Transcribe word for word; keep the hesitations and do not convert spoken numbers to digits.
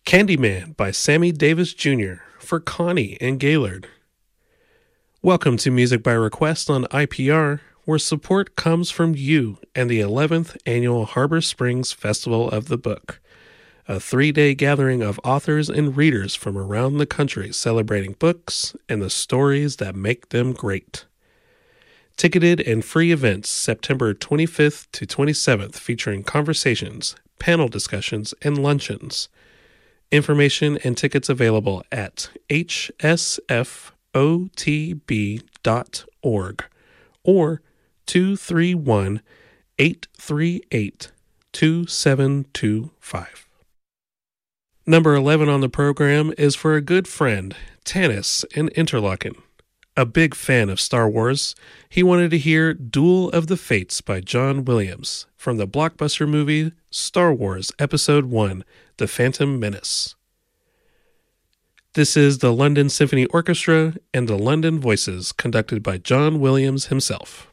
Candyman by Sammy Davis Junior for Connie and Gaylord. Welcome to Music by Request on I P R, where support comes from you and the eleventh Annual Harbor Springs Festival of the Book, a three-day gathering of authors and readers from around the country celebrating books and the stories that make them great. Ticketed and free events September twenty-fifth to twenty-seventh featuring conversations, panel discussions, and luncheons. Information and tickets available at h s f o t b dot org or two three one, eight three eight, two seven two five. Number eleven on the program is for a good friend, Tanis in Interlaken. A big fan of Star Wars, he wanted to hear Duel of the Fates by John Williams from the blockbuster movie Star Wars Episode one, The Phantom Menace. This is the London Symphony Orchestra and the London Voices, conducted by John Williams himself.